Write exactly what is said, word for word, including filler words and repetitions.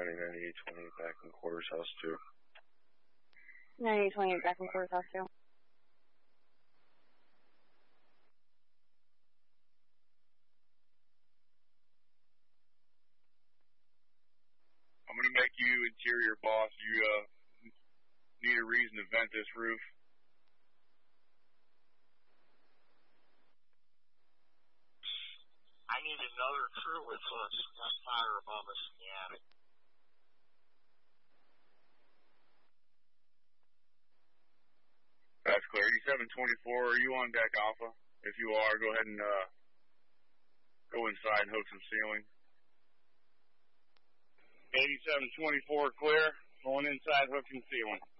County, ninety-eight twenty, back in quarters, house two. ninety-eight twenty, back in quarters, house two. I'm going to make you interior boss. You uh, need a reason to vent this roof. I need another crew with us. Got fire above us in the attic. That's clear. eighty-seven twenty-four, are you on deck, Alpha? If you are, go ahead and uh, go inside and hook some ceiling. eighty-seven twenty-four, clear. Going inside, hooking ceiling.